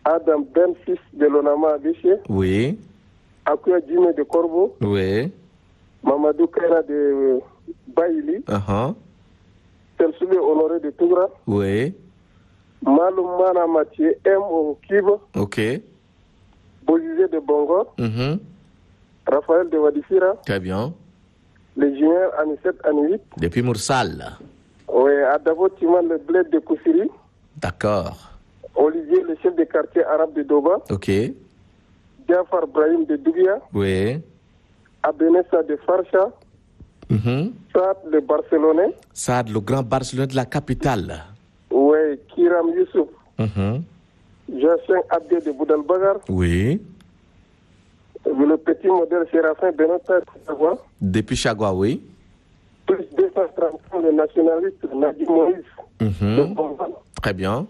Adam Ben, fils de Lonama Abéché. Oui. Akuya Djime de Corbeau. Oui. Mamadou Kaira de Baïli. Tersoulé Honoré de Tougra. Oui. Maloum Mana Mathieu M au Kiba. Ok. Bozizé de Bongo. Raphaël de Wadifira. Très bien. Les juniors Annie 7, Annie 8. Depuis Moursal. Oui, Adavo Timan, le bled de Koussiri. D'accord. Olivier, le chef de quartier arabe de Doba. Ok. Jafar Brahim de Dougia. Oui. Abenessa de Farsha. Saad le Barcelonais. Saad, le grand Barcelonais de la capitale. Oui, Kiram Youssouf. Jacin Abdé de Boudalbagar. Oui. Le petit modèle Séraphin Benota Chagua. Depuis Chagua, oui. Plus 230 le nationaliste Nadi Moïse. Très bien.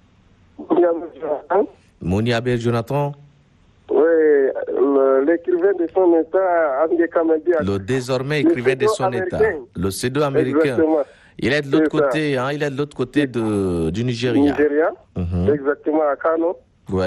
Jonathan. Moniabe Jonathan. Oui, l'écrivain de son état, André Kamadi. Le désormais écrivain de son état. Le pseudo américain. Exactement. Il est de l'autre côté, hein, il est de l'autre côté du Nigeria. Nigeria, exactement, à Kano. Ouais.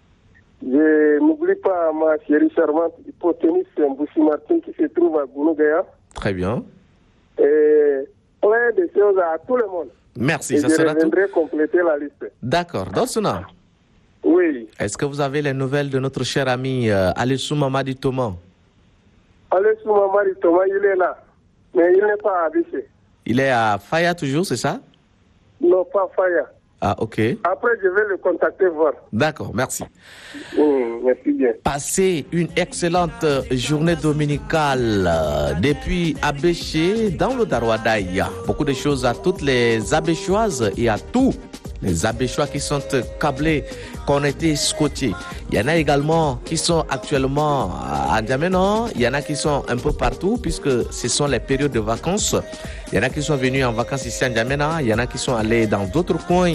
Je n'oublie pas ma chérie charmante, hypoténuse Mboussi Martin, qui se trouve à Gounougaya. Très bien. Et plein de choses à tout le monde. Merci, et ça je sera tout. Je reviendrai compléter la liste. D'accord. Dorsona. Oui. Est-ce que vous avez les nouvelles de notre cher ami Alessou Mamadi Thomas? Alessou Mamadi Thomas, il est là, mais il n'est pas à Abéché. Il est à Faya toujours, c'est ça? Non, pas Faya. Ah, ok. Après, je vais le contacter, voir. D'accord, merci. Merci bien. Passez une excellente journée dominicale depuis Abéché dans le Darwadaï. Beaucoup de choses à toutes les Abéchoises et à tous les Abéchois qui sont câblés, connectés, scotchés. Il y en a également qui sont actuellement à N'Djamena. Il y en a qui sont un peu partout puisque ce sont les périodes de vacances. Il y en a qui sont venus en vacances ici à N'Djamena. Il y en a qui sont allés dans d'autres coins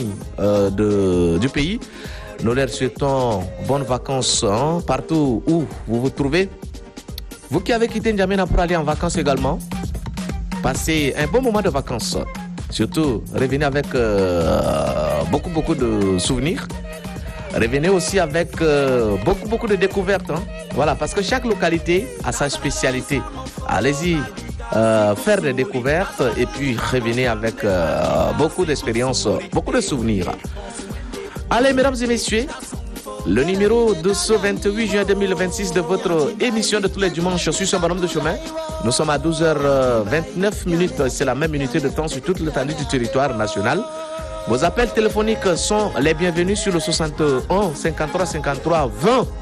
du pays. Nous leur souhaitons bonnes vacances partout où vous vous trouvez. Vous qui avez quitté N'Djamena pour aller en vacances également, passez un bon moment de vacances. Surtout, revenez avec beaucoup de souvenirs. Revenez aussi avec beaucoup de découvertes. Voilà, parce que chaque localité a sa spécialité. Allez-y faire des découvertes et puis revenez avec beaucoup d'expériences, beaucoup de souvenirs. Allez, mesdames et messieurs, le numéro 228 juin 2026 de votre émission de tous les dimanches sur ce bonhomme de chemin. Nous sommes à 12h29 minutes. C'est la même unité de temps sur toute l'étendue du territoire national. Vos appels téléphoniques sont les bienvenus sur le 61 53 53 20